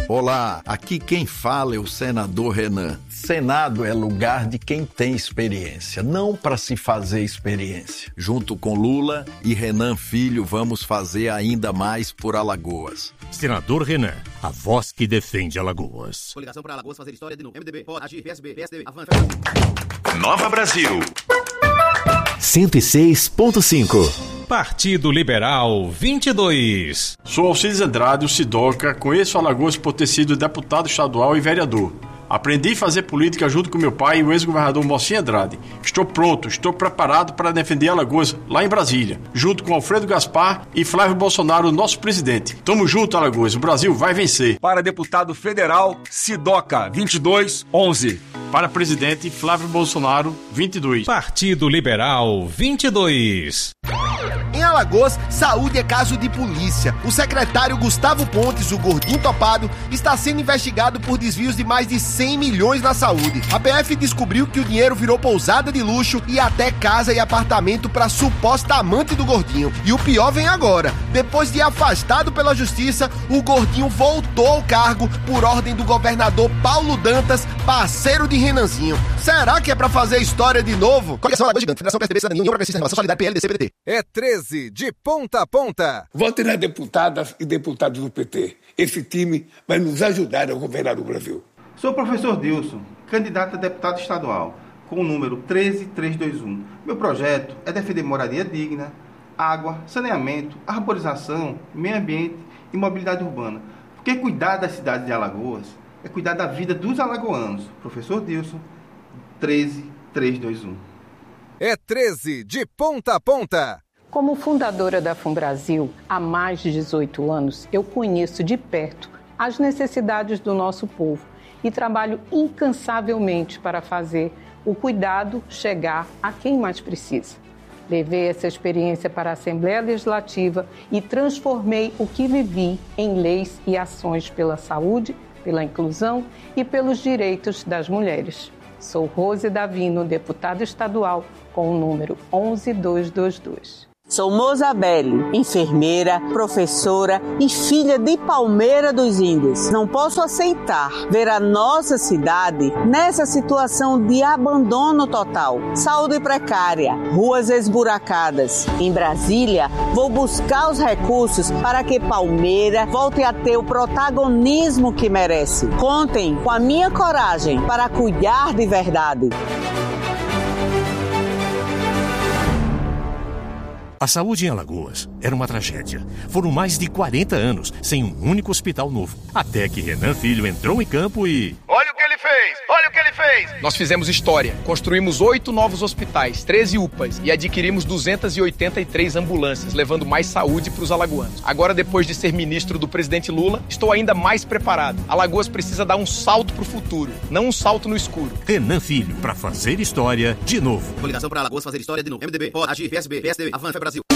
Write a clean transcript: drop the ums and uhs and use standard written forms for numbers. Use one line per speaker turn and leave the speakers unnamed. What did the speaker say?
Olá, aqui quem fala é o senador Renan. Senado é lugar de quem tem experiência, não para se fazer experiência. Junto com Lula e Renan Filho, vamos fazer ainda mais por Alagoas.
Senador Renan, a voz que defende Alagoas.
Coligação para Alagoas fazer história de novo. MDB, pode agir, PSB, PSDB, Avan,
Nova Brasil.
106.5.
Partido Liberal 22.
Sou Alcides Andrade, o Sidoca, conheço Alagoas por ter sido deputado estadual e vereador. Aprendi a fazer política junto com meu pai e o ex-governador Mocinho Andrade. Estou pronto, estou preparado para defender Alagoas lá em Brasília, junto com Alfredo Gaspar e Flávio Bolsonaro, nosso presidente. Tamo junto, Alagoas, o Brasil vai vencer.
Para deputado federal, Sidoca 2211.
Para presidente, Flávio Bolsonaro 22.
Partido Liberal 22.
Em Alagoas, saúde é caso de polícia. O secretário Gustavo Pontes, o gordinho topado, está sendo investigado por desvios de mais de 100 milhões na saúde. A PF descobriu que o dinheiro virou pousada de luxo e até casa e apartamento para suposta amante do gordinho. E o pior vem agora. Depois de afastado pela justiça, o gordinho voltou ao cargo por ordem do governador Paulo Dantas, parceiro de Renanzinho. Será que é para fazer história de novo? Coligação Alagoas Gigante, Federação PSDB, Cidadania, União Progressista, Renovação, Solidariedade, PL, DC, PDT.
É 13 de ponta a ponta.
Votem nas deputadas e deputados do PT. Esse time vai nos ajudar a governar o Brasil.
Sou o professor Dilson, candidato a deputado estadual, com o número 13321. Meu projeto é defender moradia digna, água, saneamento, arborização, meio ambiente e mobilidade urbana. Porque cuidar das cidades de Alagoas é cuidar da vida dos alagoanos. Professor Dilson, 13321.
É 13 de ponta a ponta.
Como fundadora da FUNBrasil há mais de 18 anos, eu conheço de perto as necessidades do nosso povo e trabalho incansavelmente para fazer o cuidado chegar a quem mais precisa. Levei essa experiência para a Assembleia Legislativa e transformei o que vivi em leis e ações pela saúde, pela inclusão e pelos direitos das mulheres. Sou Rose Davino, deputada estadual, com o número 11222.
Sou Mozabelle, enfermeira, professora e filha de Palmeira dos Índios. Não posso aceitar ver a nossa cidade nessa situação de abandono total. Saúde precária, ruas esburacadas. Em Brasília, vou buscar os recursos para que Palmeira volte a ter o protagonismo que merece. Contem com a minha coragem para cuidar de verdade.
A saúde em Alagoas era uma tragédia. Foram mais de 40 anos sem um único hospital novo. Até que Renan Filho entrou em campo e...
Olha o que ele fez! Olha o que ele fez! Nós fizemos história. Construímos 8 novos hospitais, 13 UPAs e adquirimos 283 ambulâncias, levando mais saúde para os alagoanos. Agora, depois de ser ministro do presidente Lula, estou ainda mais preparado. Alagoas precisa dar um salto para o futuro, não um salto no escuro.
Renan Filho, para fazer história de novo.
Coligação para Alagoas fazer história de novo. MDB, pode agir, PSB, PSDB, Avan, Brasil.